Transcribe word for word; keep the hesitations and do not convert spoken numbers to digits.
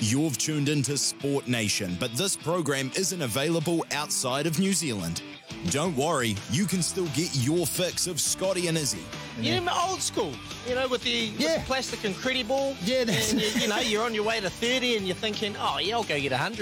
You've tuned into Sport Nation, but this program isn't available outside of New Zealand. Don't worry, you can still get your fix of Scotty and Izzy. You know, old school, you know, with the, Yeah. with the plastic and credit ball. Yeah, that's- and you, you know, you're on your way to thirty and you're thinking, oh, yeah, I'll go get one hundred.